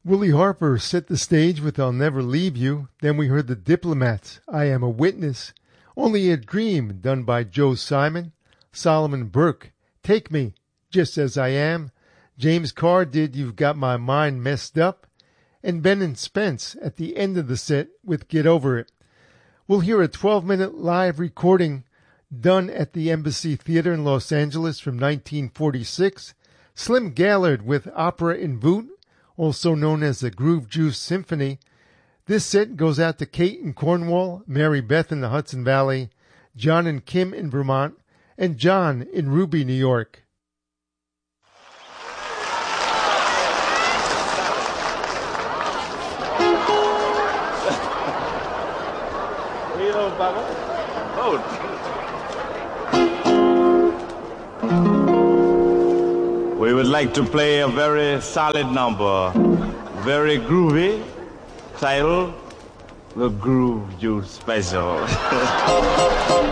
Willie Harper set the stage with I'll Never Leave You. Then we heard the Diplomats, I Am a Witness. Only a Dream, done by Joe Simon. Solomon Burke, Take Me, Just As I Am. James Carr did You've Got My Mind Messed Up. And Ben and Spence at the end of the set with Get Over It. We'll hear a 12-minute live recording done at the Embassy Theater in Los Angeles from 1946. Slim Gaillard with Opera in Boot, also known as the Groove Juice Symphony. This set goes out to Kate in Cornwall, Mary Beth in the Hudson Valley, John and Kim in Vermont, and John in Ruby, New York. We would like to play a very solid number, very groovy, titled The Groove Juice Special.